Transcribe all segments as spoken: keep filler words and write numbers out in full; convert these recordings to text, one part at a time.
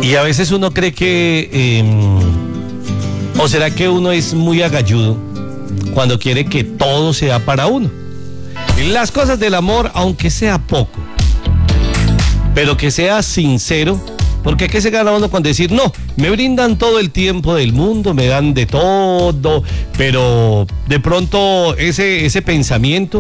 Y a veces uno cree que, eh, o será que uno es muy agalludo cuando quiere que todo sea para uno. Las cosas del amor, aunque sea poco, pero que sea sincero, porque ¿qué se gana uno con decir, no, me brindan todo el tiempo del mundo, me dan de todo, pero de pronto ese, ese pensamiento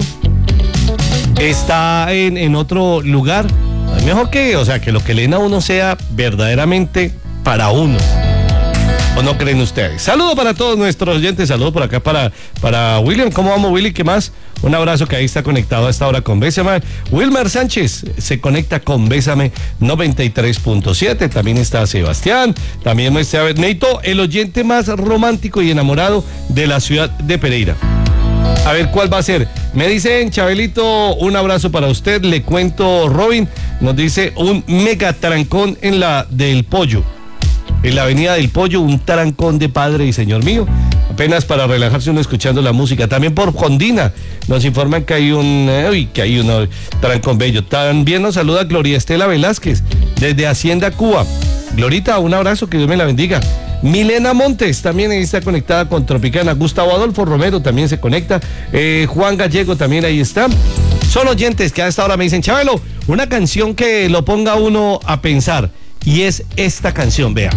está en, en otro lugar? Mejor que, o sea, que lo que le den a uno sea verdaderamente para uno. ¿O no creen ustedes? Saludo para todos nuestros oyentes, saludo por acá para, para William. ¿Cómo vamos, Willy? ¿Qué más? Un abrazo, que ahí está conectado a esta hora con Bésame. Wilmer Sánchez se conecta con Bésame noventa y tres punto siete. También está Sebastián, también está Neito, el oyente más romántico y enamorado de la ciudad de Pereira. A ver cuál va a ser. Me dicen, Chabelito, un abrazo para usted. Le cuento, Robin, nos dice un mega trancón en la del Pollo. En la avenida del Pollo, un trancón de padre y señor mío. Apenas para relajarse uno escuchando la música. También por Jondina nos informan que hay un eh, uy, que hay un trancón bello. También nos saluda Gloria Estela Velázquez desde Hacienda Cuba. Glorita, un abrazo, que Dios me la bendiga. Milena Montes también está conectada con Tropicana. Gustavo Adolfo Romero también se conecta. Eh, Juan Gallego también ahí está. Son oyentes que a esta hora me dicen, Chabelo, una canción que lo ponga uno a pensar. Y es esta canción, vea.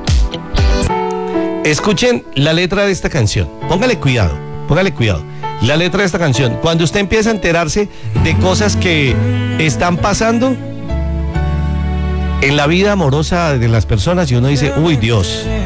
Escuchen la letra de esta canción. Póngale cuidado, póngale cuidado. La letra de esta canción. Cuando usted empieza a enterarse de cosas que están pasando en la vida amorosa de las personas y uno dice, uy, Dios,